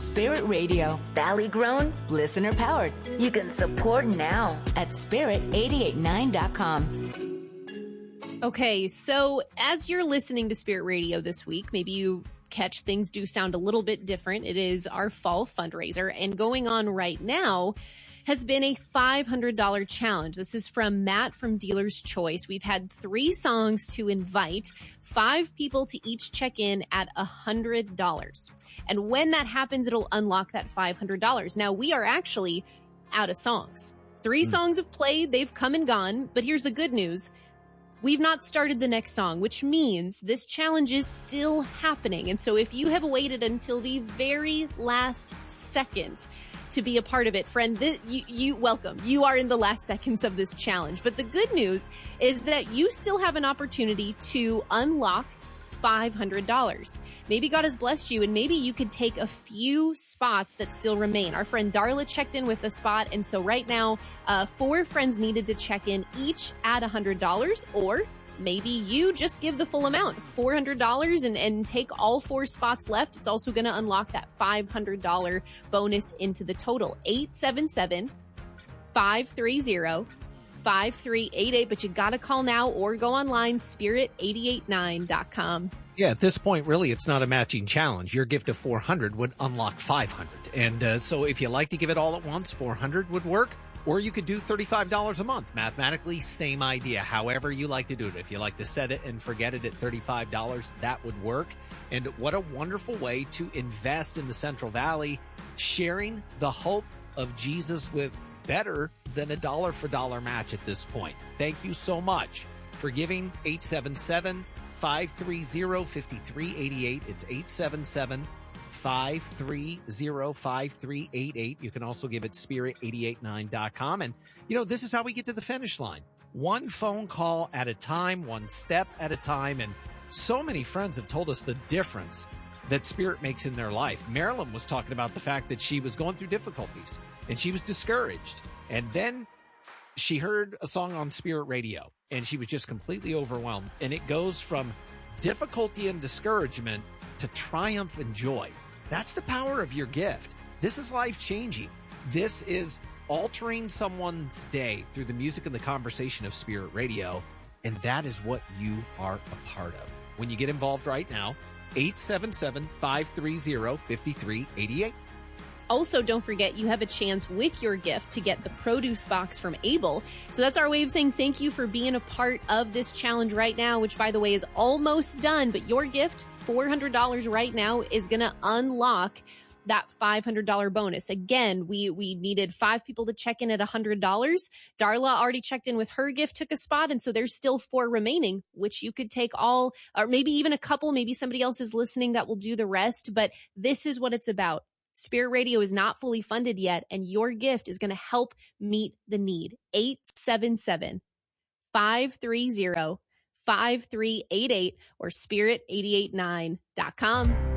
Spirit Radio. Valley grown, Listener powered. you can support now At spirit889.com. Okay, so as you're listening to Spirit Radio this week, maybe you catch things do sound a little bit different. It is our fall fundraiser, and going on right now has been a $500 challenge. This is from Matt from Dealer's Choice. We've had 3 songs to invite 5 people to each check in at $100. And when that happens, it'll unlock that $500. Now, we are actually out of songs. 3 songs have played, they've come and gone, but here's the good news. We've not started the next song, which means this challenge is still happening. And so if you have waited until the very last second to be a part of it, friend, you welcome. You are in the last seconds of this challenge. But the good news is that you still have an opportunity to unlock $500. Maybe God has blessed you, and maybe you could take a few spots that still remain. Our friend Darla checked in with a spot, and so right now, 4 friends needed to check in, each at $100, or maybe you just give the full amount, $400, and take all 4 spots left. It's also going to unlock that $500 bonus into the total. 877-530-5388, but you got to call now or go online, spirit889.com. Yeah, at this point, really, it's not a matching challenge. Your gift of 400 would unlock 500. And so if you like to give it all at once, 400 would work. Or you could do $35 a month. Mathematically, same idea. However you like to do it. If you like to set it and forget it at $35, that would work. And what a wonderful way to invest in the Central Valley, sharing the hope of Jesus with better than a dollar for dollar match at this point. Thank you so much for giving. 877-530-5388. It's 877-530-5388. You can also give it spirit889.com. And, this is how we get to the finish line. One phone call at a time, one step at a time. And so many friends have told us the difference that Spirit makes in their life. Marilyn was talking about the fact that she was going through difficulties and she was discouraged. And then she heard a song on Spirit Radio and she was just completely overwhelmed. And it goes from difficulty and discouragement to triumph and joy. That's the power of your gift. This is life-changing. This is altering someone's day through the music and the conversation of Spirit Radio, and that is what you are a part of. When you get involved right now, 877-530-5388. Also, don't forget, you have a chance with your gift to get the produce box from Able. So that's our way of saying thank you for being a part of this challenge right now, which, by the way, is almost done. But your gift, $400 right now, is going to unlock that $500 bonus. Again, we needed 5 people to check in at $100. Darla already checked in with her gift, took a spot, and so there's still 4 remaining, which you could take all, or maybe even a couple. Maybe somebody else is listening that will do the rest. But this is what it's about. Spirit Radio is not fully funded yet, and your gift is going to help meet the need. 877-530-5388 or spirit889.com.